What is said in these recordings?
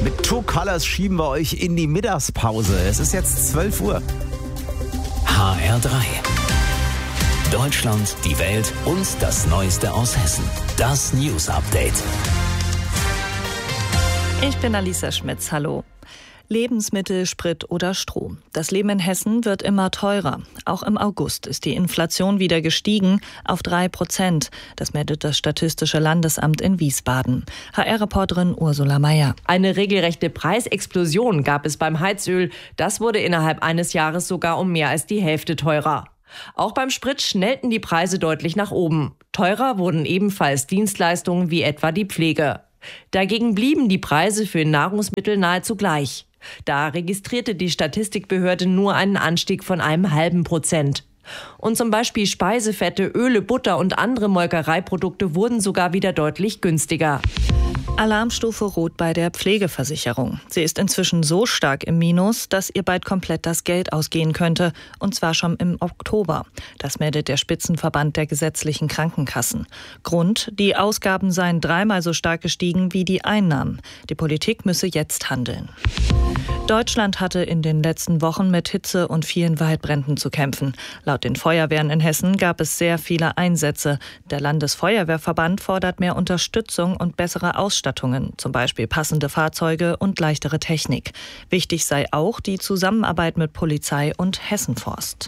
Mit Two Colors schieben wir euch in die Mittagspause. Es ist jetzt 12 Uhr. HR3. Deutschland, die Welt und das Neueste aus Hessen. Das News Update. Ich bin Alisa Schmitz. Hallo. Lebensmittel, Sprit oder Strom. Das Leben in Hessen wird immer teurer. Auch im August ist die Inflation wieder gestiegen auf 3%. Das meldet das Statistische Landesamt in Wiesbaden. HR-Reporterin Ursula Meier. Eine regelrechte Preisexplosion gab es beim Heizöl. Das wurde innerhalb eines Jahres sogar um mehr als die Hälfte teurer. Auch beim Sprit schnellten die Preise deutlich nach oben. Teurer wurden ebenfalls Dienstleistungen wie etwa die Pflege. Dagegen blieben die Preise für Nahrungsmittel nahezu gleich. Da registrierte die Statistikbehörde nur einen Anstieg von 0,5%. Und zum Beispiel Speisefette, Öle, Butter und andere Molkereiprodukte wurden sogar wieder deutlich günstiger. Alarmstufe Rot bei der Pflegeversicherung. Sie ist inzwischen so stark im Minus, dass ihr bald komplett das Geld ausgehen könnte. Und zwar schon im Oktober. Das meldet der Spitzenverband der gesetzlichen Krankenkassen. Grund: die Ausgaben seien 3-mal so stark gestiegen wie die Einnahmen. Die Politik müsse jetzt handeln. Deutschland hatte in den letzten Wochen mit Hitze und vielen Waldbränden zu kämpfen. Laut den Feuerwehren in Hessen gab es sehr viele Einsätze. Der Landesfeuerwehrverband fordert mehr Unterstützung und bessere Ausstattungen, zum Beispiel passende Fahrzeuge und leichtere Technik. Wichtig sei auch die Zusammenarbeit mit Polizei und Hessenforst.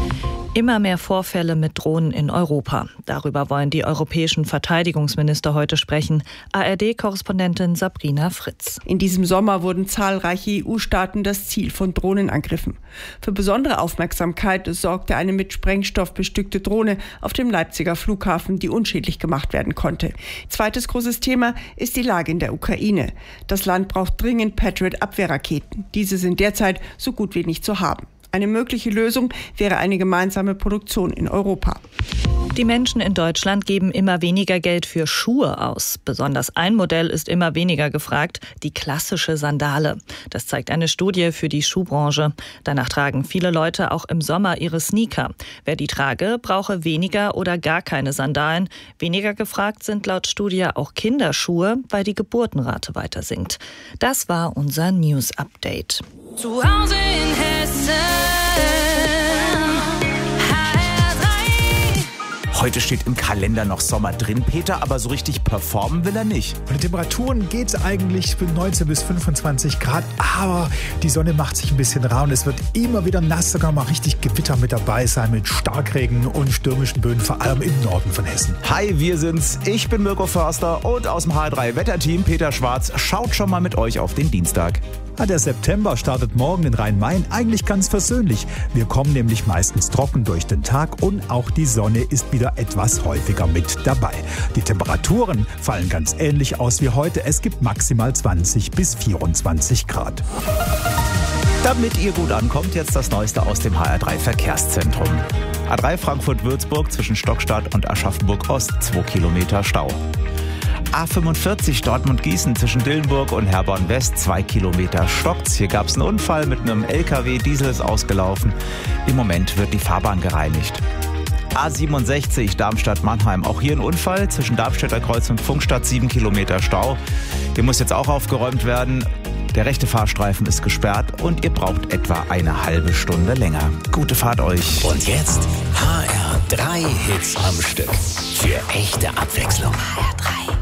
Immer mehr Vorfälle mit Drohnen in Europa. Darüber wollen die europäischen Verteidigungsminister heute sprechen. ARD-Korrespondentin Sabrina Fritz. In diesem Sommer wurden zahlreiche EU-Staaten das Ziel von Drohnenangriffen. Für besondere Aufmerksamkeit sorgte eine mit Sprengstoff bestückte Drohne auf dem Leipziger Flughafen, die unschädlich gemacht werden konnte. Zweites großes Thema ist die Lage in der Ukraine. Das Land braucht dringend Patriot-Abwehrraketen. Diese sind derzeit so gut wie nicht zu haben. Eine mögliche Lösung wäre eine gemeinsame Produktion in Europa. Die Menschen in Deutschland geben immer weniger Geld für Schuhe aus. Besonders ein Modell ist immer weniger gefragt: die klassische Sandale. Das zeigt eine Studie für die Schuhbranche. Danach tragen viele Leute auch im Sommer ihre Sneaker. Wer die trage, brauche weniger oder gar keine Sandalen. Weniger gefragt sind laut Studie auch Kinderschuhe, weil die Geburtenrate weiter sinkt. Das war unser News Update. Zu Hause in Hessen. Heute steht im Kalender noch Sommer drin, Peter, aber so richtig performen will er nicht. Von den Temperaturen geht es eigentlich für 19 bis 25 Grad, aber die Sonne macht sich ein bisschen rar und es wird immer wieder nass, sogar mal richtig Gewitter mit dabei sein mit Starkregen und stürmischen Böen, vor allem im Norden von Hessen. Hi, wir sind's. Ich bin Mirko Förster und aus dem HR3 Wetterteam Peter Schwarz schaut schon mal mit euch auf den Dienstag. Der September startet morgen in Rhein-Main eigentlich ganz versöhnlich. Wir kommen nämlich meistens trocken durch den Tag und auch die Sonne ist wieder etwas häufiger mit dabei. Die Temperaturen fallen ganz ähnlich aus wie heute. Es gibt maximal 20 bis 24 Grad. Damit ihr gut ankommt, jetzt das Neueste aus dem HR3 Verkehrszentrum. A3 Frankfurt-Würzburg zwischen Stockstadt und Aschaffenburg-Ost, 2 Kilometer Stau. A45 Dortmund-Gießen zwischen Dillenburg und Herborn-West, 2 Kilometer stockt's. Hier gab's einen Unfall mit einem LKW, Diesel ist ausgelaufen. Im Moment wird die Fahrbahn gereinigt. A67 Darmstadt-Mannheim, auch hier ein Unfall zwischen Darmstädter Kreuz und Pfungstadt, 7 Kilometer Stau. Hier muss jetzt auch aufgeräumt werden. Der rechte Fahrstreifen ist gesperrt und ihr braucht etwa eine halbe Stunde länger. Gute Fahrt euch. Und jetzt HR3 Hits am Stück. Für echte Abwechslung. HR3.